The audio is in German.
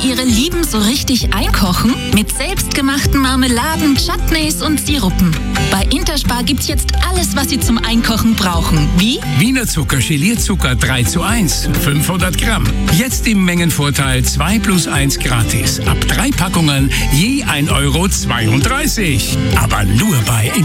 ihre Lieben so richtig einkochen? Mit selbstgemachten Marmeladen, Chutneys und Sirupen. Bei Interspar gibt's jetzt alles, was Sie zum Einkochen brauchen. Wie? Wiener Zucker, Gelierzucker 3:1, 500 Gramm. Jetzt im Mengenvorteil 2 + 1 gratis. Ab 3 Packungen je 1,32 €. Aber nur bei